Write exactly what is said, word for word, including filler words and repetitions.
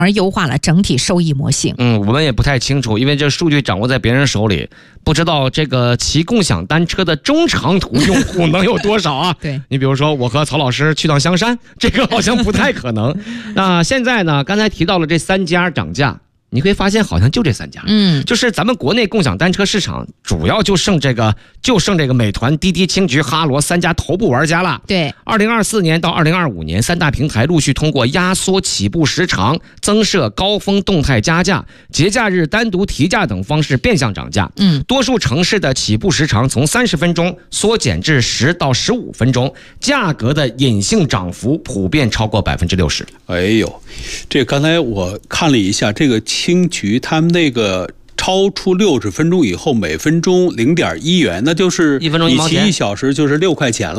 而优化了整体收益模型。 嗯，我们也不太清楚，因为这数据掌握在别人手里，不知道这个骑共享单车的中长途用户能有多少啊？ 对， 你比如说我和曹老师去趟香山，这个好像不太可能。那现在呢，刚才提到了这三家涨价，你会发现好像就这三家， 嗯， 就是咱们国内共享单车市场主要就剩这个就剩这个美团、滴滴、青桔、哈罗三家头部玩家了。 对， 二零二四年到二零二五年，三大平台陆续通过压缩起步时长、增设高峰动态加价、节假日单独提价等方式变相涨价。 嗯， 多数城市的起步时长从三十分钟缩减至十到十五分钟，价格的隐性涨幅普遍超过百分之六十。 哎呦，这刚才我看了一下这个。青桔他们那个超出六十分钟以后，每分钟零点一元，那就是一分钟一毛钱， 你骑一小时就是六块钱了。